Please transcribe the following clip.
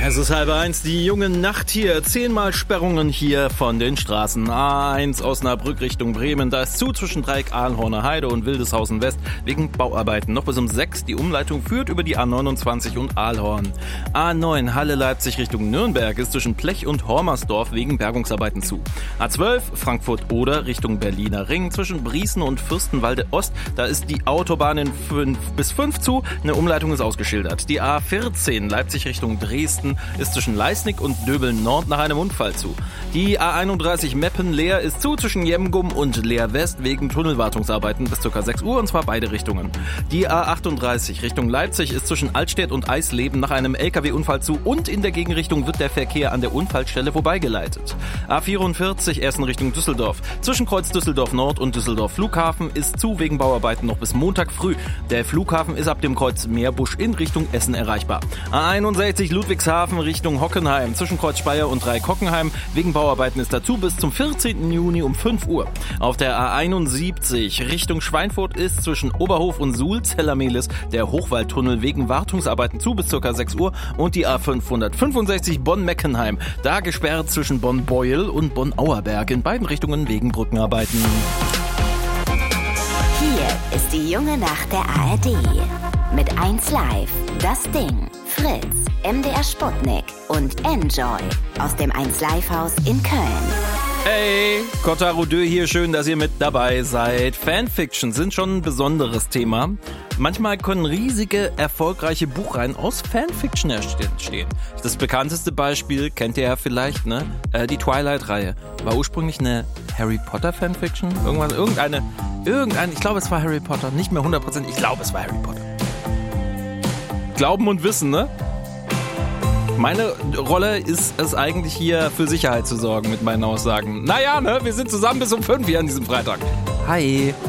Es ist 12:30, die junge Nacht hier. 10-mal Sperrungen hier von den Straßen. A1 Osnabrück Richtung Bremen. Da ist zu zwischen Dreieck Ahlhorner Heide und Wildeshausen West wegen Bauarbeiten. Noch bis um 6. Die Umleitung führt über die A29 und Ahlhorn. A9 Halle Leipzig Richtung Nürnberg ist zwischen Plech und Hormersdorf wegen Bergungsarbeiten zu. A12 Frankfurt-Oder Richtung Berliner Ring zwischen Briesen und Fürstenwalde Ost. Da ist die Autobahn in 5 bis 5 zu. Eine Umleitung ist ausgeschildert. Die A14 Leipzig Richtung Dresden ist zwischen Leisnig und Döbeln Nord nach einem Unfall zu. Die A31 Meppen-Leer ist zu zwischen Jemgum und Leer West wegen Tunnelwartungsarbeiten bis ca. 6 Uhr und zwar beide Richtungen. Die A38 Richtung Leipzig ist zwischen Altstedt und Eisleben nach einem LKW-Unfall zu und in der Gegenrichtung wird der Verkehr an der Unfallstelle vorbeigeleitet. A44 Essen Richtung Düsseldorf. Zwischen Kreuz Düsseldorf Nord und Düsseldorf Flughafen ist zu wegen Bauarbeiten noch bis Montag früh. Der Flughafen ist ab dem Kreuz Meerbusch in Richtung Essen erreichbar. A61 Ludwigshafen Richtung Hockenheim. Zwischen Kreuz Speyer und Dreieck-Hockenheim wegen Bauarbeiten ist dazu bis zum 14. Juni um 5 Uhr. Auf der A71 Richtung Schweinfurt ist zwischen Oberhof und Suhl-Zellermehlis der Hochwaldtunnel wegen Wartungsarbeiten zu bis ca. 6 Uhr und die A565 Bonn-Meckenheim. Da gesperrt zwischen Bonn-Beuel und Bonn-Auerberg in beiden Richtungen wegen Brückenarbeiten. Hier ist die junge Nacht der ARD. Mit 1 Live, Das Ding, Fritz, MDR Sputnik und Enjoy aus dem 1 Live Haus in Köln. Hey, Kotaro Dö hier, schön, dass ihr mit dabei seid. Fanfiction sind schon ein besonderes Thema. Manchmal können riesige, erfolgreiche Buchreihen aus Fanfiction entstehen. Das bekannteste Beispiel kennt ihr ja vielleicht, ne? Die Twilight-Reihe. War ursprünglich eine Harry Potter Fanfiction. Irgendeine, ich glaube es war Harry Potter, nicht mehr 100%, ich glaube es war Harry Potter. Glauben und Wissen, ne? Meine Rolle ist es eigentlich hier für Sicherheit zu sorgen mit meinen Aussagen. Naja, ne, wir sind zusammen bis um 5 hier an diesem Freitag. Hi.